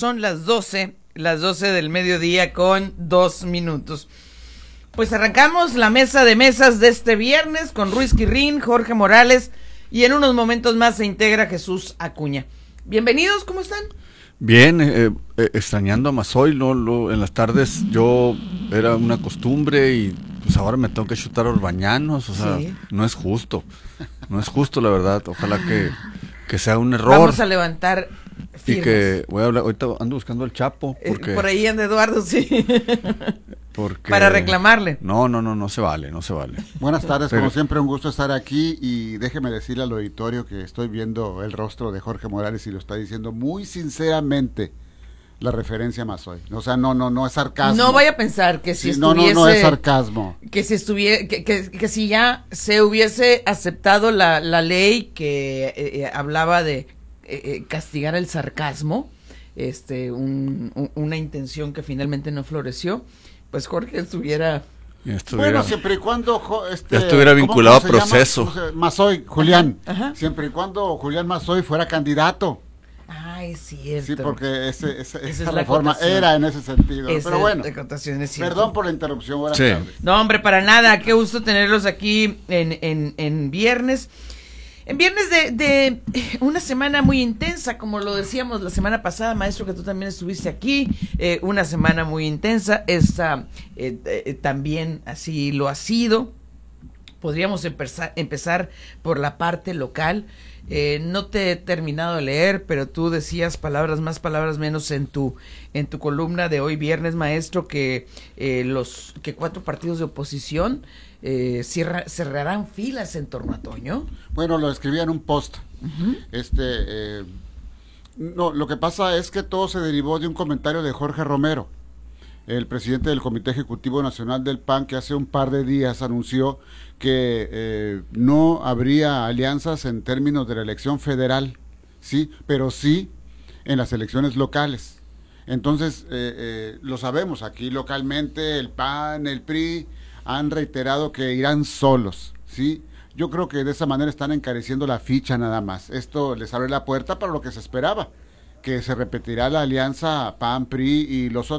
son las 12 del mediodía con 2 minutos. Pues arrancamos la mesa de mesas de este viernes con Ruiz Quirrín, Jorge Morales y en unos momentos más se integra Jesús Acuña. Bienvenidos, ¿cómo están? Bien, extrañando a Mazoy, en las tardes yo era una costumbre y pues ahora me tengo que chutar Orbañanos, o sea, sí. No es justo la verdad, ojalá que sea un error. Vamos a levantar firmas. Y que voy a hablar, ahorita ando buscando al Chapo. Porque, por ahí anda Eduardo, sí. Porque, para reclamarle. No se vale. Buenas tardes, como siempre un gusto estar aquí y déjeme decirle al auditorio que estoy viendo el rostro de Jorge Morales y lo está diciendo muy sinceramente la referencia a Mazoy. O sea, no es sarcasmo. No vaya a pensar que si sí, estuviese... No es sarcasmo. Que si estuviese, que si ya se hubiese aceptado la ley que hablaba de castigar el sarcasmo, una intención que finalmente no floreció, pues Jorge estuviera... Bueno, siempre y cuando ya estuviera vinculado a proceso. Mazoy, Julián, Ajá. Siempre y cuando Julián Mazoy fuera candidato. Es cierto. Sí, porque esa reforma era en ese sentido. Pero bueno, perdón por la interrupción. Buenas sí. tardes. No, hombre, para nada. Qué gusto tenerlos aquí en viernes. En viernes de una semana muy intensa, como lo decíamos la semana pasada, maestro, que tú también estuviste aquí, una semana muy intensa, esta también así lo ha sido. Podríamos empezar por la parte local. No te he terminado de leer, pero tú decías palabras más, palabras menos en tu columna de hoy viernes, maestro, que 4 partidos de oposición cerrarán filas en torno a Toño. Bueno, lo escribí en un post. Uh-huh. No, lo que pasa es que todo se derivó de un comentario de Jorge Romero, el presidente del Comité Ejecutivo Nacional del PAN, que hace un par de días anunció que no habría alianzas en términos de la elección federal, sí, pero sí en las elecciones locales. Entonces, lo sabemos, aquí localmente el PAN, el PRI han reiterado que irán solos, ¿sí? Yo creo que de esa manera están encareciendo la ficha nada más. Esto les abre la puerta para lo que se esperaba, que se repetirá la alianza PAN, PRI y los otros